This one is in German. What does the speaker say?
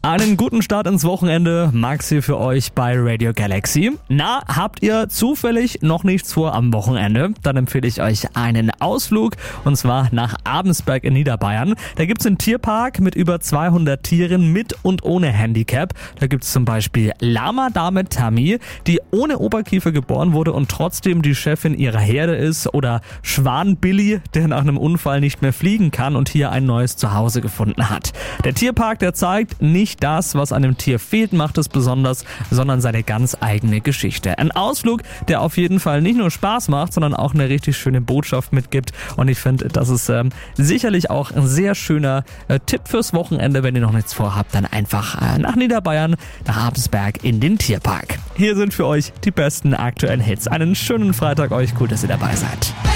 Einen guten Start ins Wochenende, Max hier für euch bei Radio Galaxy. Na, habt ihr zufällig noch nichts vor am Wochenende? Dann empfehle ich euch einen Ausflug und zwar nach Abensberg in Niederbayern. Da gibt's einen Tierpark mit über 200 Tieren mit und ohne Handicap. Da gibt's zum Beispiel Lama-Dame Tammy, die ohne Oberkiefer geboren wurde und trotzdem die Chefin ihrer Herde ist, oder Schwan Billy, der nach einem Unfall nicht mehr fliegen kann und hier ein neues Zuhause gefunden hat. Der Tierpark, der zeigt, nicht das, was einem Tier fehlt, macht es besonders, sondern seine ganz eigene Geschichte. Ein Ausflug, der auf jeden Fall nicht nur Spaß macht, sondern auch eine richtig schöne Botschaft mitgibt. Und ich finde, das ist sicherlich auch ein sehr schöner Tipp fürs Wochenende. Wenn ihr noch nichts vorhabt, dann einfach nach Niederbayern, nach Abensberg in den Tierpark. Hier sind für euch die besten aktuellen Hits. Einen schönen Freitag euch, cool, dass ihr dabei seid.